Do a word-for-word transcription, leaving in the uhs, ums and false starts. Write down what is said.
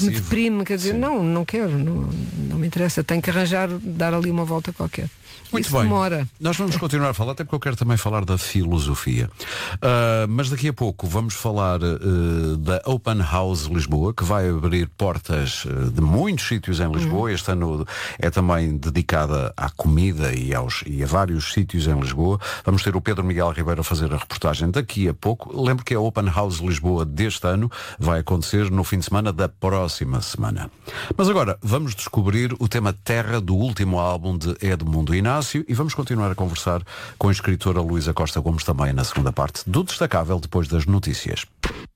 me deprime, quer dizer, Sim. não, não quero, não, não me interessa, tenho que arranjar, dar ali uma volta qualquer. Muito Isso bem. demora. Nós vamos continuar a falar, até porque eu quero também falar da filosofia. Uh, mas daqui a pouco vamos falar uh, da Open House Lisboa, que vai abrir portas uh, de muitos sítios em Lisboa. Uhum. Este ano é também dedicada à comida e, aos, e a vários sítios em Lisboa. Vamos ter o Pedro Miguel Ribeiro a fazer a reportagem daqui a pouco. Lembro que a Open House Lisboa deste ano vai acontecer no fim de semana da próxima semana. Mas agora vamos descobrir o tema Terra do último álbum de Edmundo Inácio. E vamos continuar a conversar com a escritora Luísa Costa Gomes também na segunda parte do Destacável, depois das notícias.